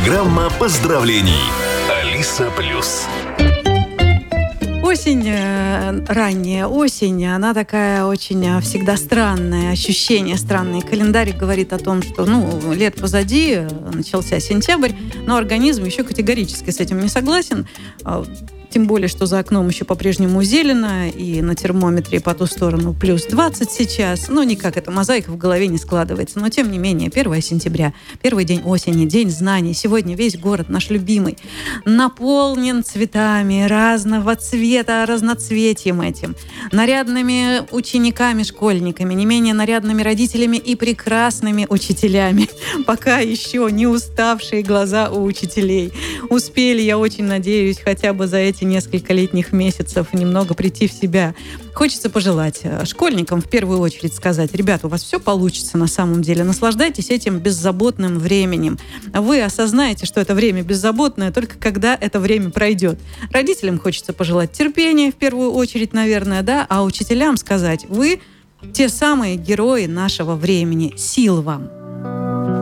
Программа поздравлений. Алиса Плюс. Осень, ранняя осень, она такая очень всегда странная, ощущение странное. Календарик говорит о том, что, лет позади, начался сентябрь, но организм еще категорически с этим не согласен. Тем более, что за окном еще по-прежнему зелено, и на термометре по ту сторону плюс 20 сейчас. Никак эта мозаика в голове не складывается. Но, тем не менее, 1 сентября, первый день осени, день знаний. Сегодня весь город, наш любимый, наполнен цветами разного цвета, разноцветием этим. Нарядными учениками, школьниками, не менее нарядными родителями и прекрасными учителями. Пока еще не уставшие глаза у учителей. Успели, я очень надеюсь, хотя бы за эти несколько летних месяцев немного прийти в себя. Хочется пожелать школьникам в первую очередь сказать: ребята, у вас все получится на самом деле. Наслаждайтесь этим беззаботным временем. Вы осознаете, что это время беззаботное только когда это время пройдет. Родителям хочется пожелать терпения в первую очередь, наверное, а учителям сказать: вы те самые герои нашего времени. Сил вам!